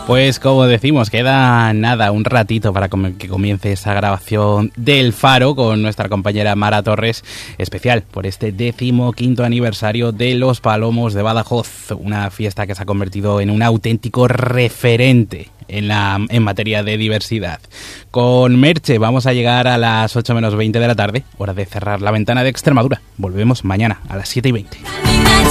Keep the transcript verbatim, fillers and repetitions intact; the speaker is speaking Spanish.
Pues como decimos, queda nada, un ratito para que comience esa grabación del Faro con nuestra compañera Mara Torres, especial por este decimoquinto aniversario de los Palomos de Badajoz, una fiesta que se ha convertido en un auténtico referente en la en materia de diversidad. Con Merche vamos a llegar a las ocho menos veinte de la tarde, hora de cerrar la ventana de Extremadura. Volvemos mañana a las siete y veinte.